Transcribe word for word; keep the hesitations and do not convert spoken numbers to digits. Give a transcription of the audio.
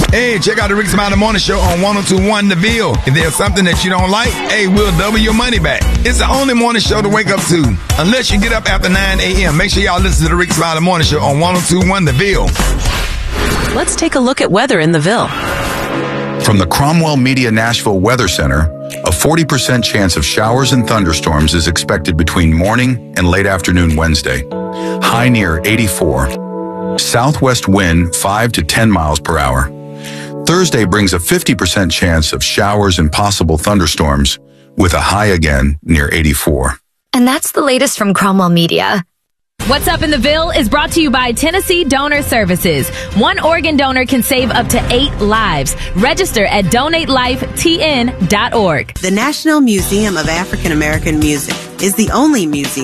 Hey, check out the Rick Smiley Morning Show on one oh two point one The Ville. If there's something that you don't like, hey, we'll double your money back. It's the only morning show to wake up to. Unless you get up after nine a.m., make sure y'all listen to the Rick Smiley Morning Show on one oh two point one The Ville. Let's take a look at weather in the Ville. From the Cromwell Media Nashville Weather Center, a forty percent chance of showers and thunderstorms is expected between morning and late afternoon Wednesday. High near eighty-four. Southwest wind five to ten miles per hour. Thursday brings a fifty percent chance of showers and possible thunderstorms, with a high again near eighty-four. And that's the latest from Cromwell Media. What's Up in the Ville is brought to you by Tennessee Donor Services. One organ donor can save up to eight lives. Register at donate life t n dot org. The National Museum of African American Music is the only museum